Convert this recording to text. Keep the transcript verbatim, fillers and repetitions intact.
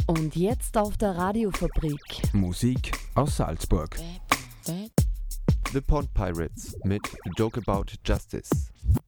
Und jetzt auf der Radiofabrik. Musik aus Salzburg. The Pond Pirates mit Joke About Justice.